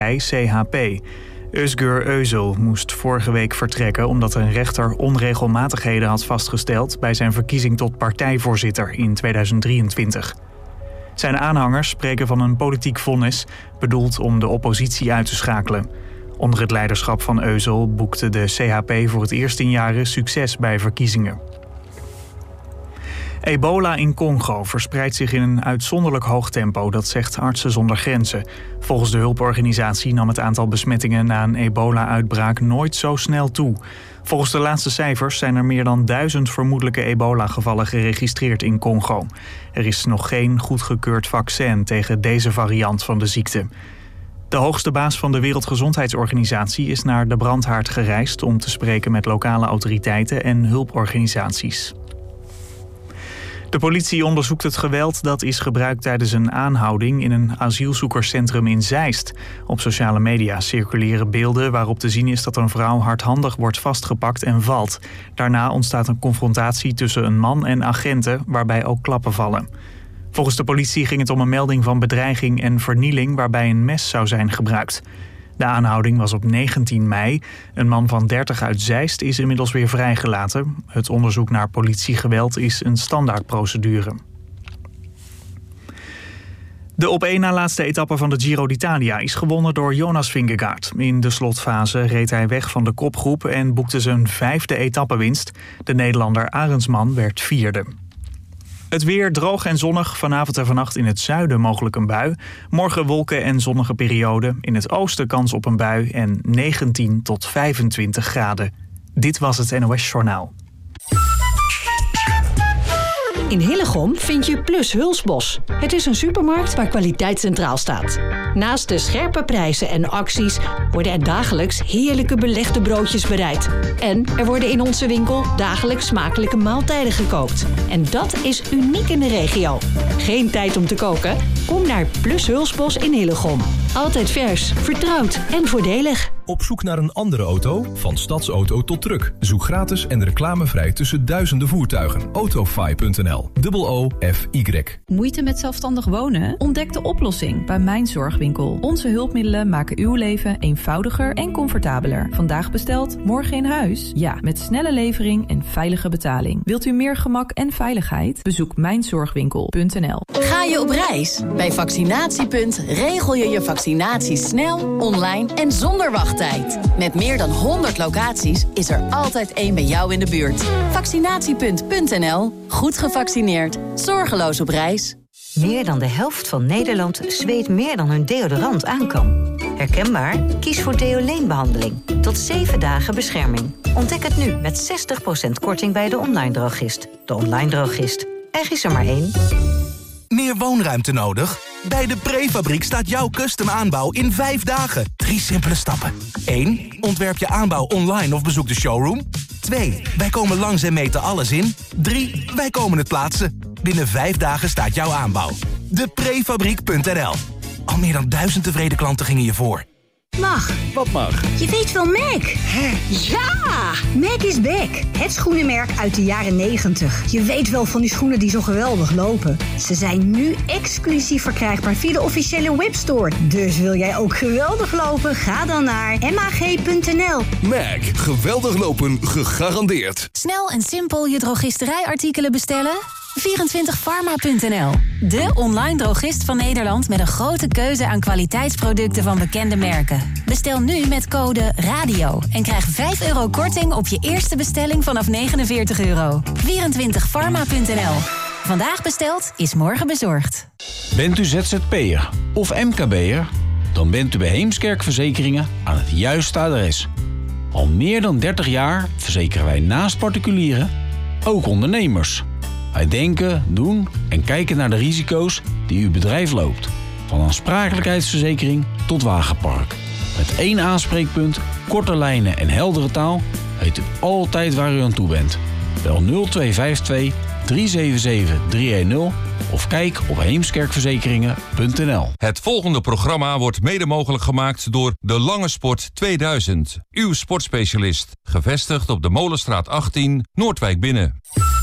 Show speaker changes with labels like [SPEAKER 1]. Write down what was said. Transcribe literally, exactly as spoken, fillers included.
[SPEAKER 1] C H P. Özgür Özel moest vorige week vertrekken omdat een rechter onregelmatigheden had vastgesteld bij zijn verkiezing tot partijvoorzitter in tweeduizend drieëntwintig. Zijn aanhangers spreken van een politiek vonnis, bedoeld om de oppositie uit te schakelen. Onder het leiderschap van Özel boekte de C H P voor het eerst in jaren succes bij verkiezingen. Ebola in Congo verspreidt zich in een uitzonderlijk hoog tempo, dat zegt Artsen zonder Grenzen. Volgens de hulporganisatie nam het aantal besmettingen na een ebola-uitbraak nooit zo snel toe. Volgens de laatste cijfers zijn er meer dan duizend vermoedelijke ebola-gevallen geregistreerd in Congo. Er is nog geen goedgekeurd vaccin tegen deze variant van de ziekte. De hoogste baas van de Wereldgezondheidsorganisatie is naar de brandhaard gereisd om te spreken met lokale autoriteiten en hulporganisaties. De politie onderzoekt het geweld dat is gebruikt tijdens een aanhouding in een asielzoekerscentrum in Zeist. Op sociale media circuleren beelden waarop te zien is dat een vrouw hardhandig wordt vastgepakt en valt. Daarna ontstaat een confrontatie tussen een man en agenten waarbij ook klappen vallen. Volgens de politie ging het om een melding van bedreiging en vernieling waarbij een mes zou zijn gebruikt. De aanhouding was op negentien mei. Een man van dertig uit Zeist is inmiddels weer vrijgelaten. Het onderzoek naar politiegeweld is een standaardprocedure. De op één na laatste etappe van de Giro d'Italia is gewonnen door Jonas Vingegaard. In de slotfase reed hij weg van de kopgroep en boekte zijn vijfde etappewinst. De Nederlander Arendsman werd vierde. Het weer droog en zonnig. Vanavond en vannacht in het zuiden mogelijk een bui. Morgen wolken en zonnige periode. In het oosten kans op een bui en negentien tot vijfentwintig graden. Dit was het N O S Journaal.
[SPEAKER 2] In Hillegom vind je Plus Hulsbos. Het is een supermarkt waar kwaliteit centraal staat. Naast de scherpe prijzen en acties worden er dagelijks heerlijke belegde broodjes bereid. En er worden in onze winkel dagelijks smakelijke maaltijden gekookt. En dat is uniek in de regio. Geen tijd om te koken? Kom naar Plus Hulsbos in Hillegom. Altijd vers, vertrouwd en voordelig.
[SPEAKER 3] Op zoek naar een andere auto? Van stadsauto tot truck. Zoek gratis en reclamevrij tussen duizenden voertuigen. Autofy punt n l. Dubbel O F Y.
[SPEAKER 4] Moeite met zelfstandig wonen? Ontdek de oplossing bij Mijn Zorgwinkel. Onze hulpmiddelen maken uw leven eenvoudiger en comfortabeler. Vandaag besteld, morgen in huis? Ja, met snelle levering en veilige betaling. Wilt u meer gemak en veiligheid? Bezoek mijn zorgwinkel punt n l.
[SPEAKER 2] Ga je op reis? Bij Vaccinatiepunt regel je je vaccinatie snel, online en zonder wachttijd. Met meer dan honderd locaties is er altijd één bij jou in de buurt. Vaccinatiepunt punt n l. Goed gevaccineerd. Zorgeloos op reis.
[SPEAKER 5] Meer dan de helft van Nederland zweet meer dan hun deodorant aan kan. Herkenbaar? Kies voor Deoleen-behandeling. Tot zeven dagen bescherming. Ontdek het nu met zestig procent korting bij de online drogist. De online drogist. Er is er maar één.
[SPEAKER 6] Meer woonruimte nodig? Bij de Prefabriek staat jouw custom aanbouw in vijf dagen. Drie simpele stappen. één. Ontwerp je aanbouw online of bezoek de showroom. twee. Wij komen langs en meten alles in. drie. Wij komen het plaatsen. Binnen vijf dagen staat jouw aanbouw. de prefabriek punt n l. Al meer dan duizend tevreden klanten gingen je voor.
[SPEAKER 7] Mag.
[SPEAKER 8] Wat mag?
[SPEAKER 7] Je weet wel Mac.
[SPEAKER 8] Hè?
[SPEAKER 7] Ja! Mac is back. Het schoenenmerk uit de jaren negentig. Je weet wel van die schoenen die zo geweldig lopen. Ze zijn nu exclusief verkrijgbaar via de officiële webstore. Dus wil jij ook geweldig lopen? Ga dan naar m a g punt n l.
[SPEAKER 9] Mac. Geweldig lopen gegarandeerd.
[SPEAKER 2] Snel en simpel je drogisterijartikelen bestellen? vierentwintig pharma punt n l. De online drogist van Nederland met een grote keuze aan kwaliteitsproducten van bekende merken. Bestel nu met code RADIO en krijg vijf euro korting op je eerste bestelling vanaf negenenveertig euro. vierentwintig pharma punt n l. Vandaag besteld is morgen bezorgd.
[SPEAKER 10] Bent u Z Z P'er of M K B'er? Dan bent u bij Heemskerk Verzekeringen aan het juiste adres. Al meer dan dertig jaar verzekeren wij naast particulieren ook ondernemers. Wij denken, doen en kijken naar de risico's die uw bedrijf loopt. Van aansprakelijkheidsverzekering tot wagenpark. Met één aanspreekpunt, korte lijnen en heldere taal weet u altijd waar u aan toe bent. Bel nul twee vijf twee, drie zeven zeven, drie een nul of kijk op heemskerkverzekeringen punt n l.
[SPEAKER 11] Het volgende programma wordt mede mogelijk gemaakt door De Lange Sport tweeduizend. Uw sportspecialist, gevestigd op de Molenstraat achttien, Noordwijk binnen.